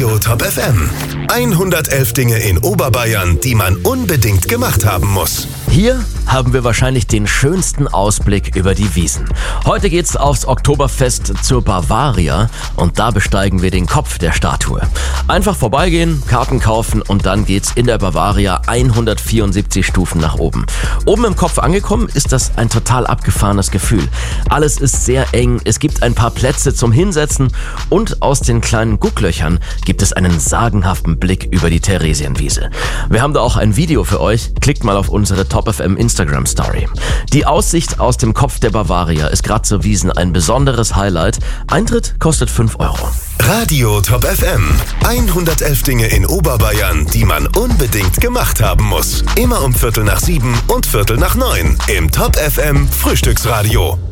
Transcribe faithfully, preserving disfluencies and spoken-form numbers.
Radio Top F M. hundertelf Dinge in Oberbayern, die man unbedingt gemacht haben muss. Hier haben wir wahrscheinlich den schönsten Ausblick über die Wiesn. Heute geht's aufs Oktoberfest zur Bavaria und da besteigen wir den Kopf der Statue. Einfach vorbeigehen, Karten kaufen und dann geht's in der Bavaria hundertvierundsiebzig Stufen nach oben. Oben im Kopf angekommen ist das ein total abgefahrenes Gefühl. Alles ist sehr eng, es gibt ein paar Plätze zum Hinsetzen und aus den kleinen Gucklöchern gibt es einen sagenhaften Blick über die Theresienwiese. Wir haben da auch ein Video für euch, klickt mal auf unsere Top F M Instagram Story. Die Aussicht aus dem Kopf der Bavaria ist gerade zur Wiesn ein besonderes Highlight. Eintritt kostet fünf Euro. Radio Top F M. hundertelf Dinge in Oberbayern, die man unbedingt gemacht haben muss. Immer um Viertel nach sieben und Viertel nach neun im Top F M Frühstücksradio.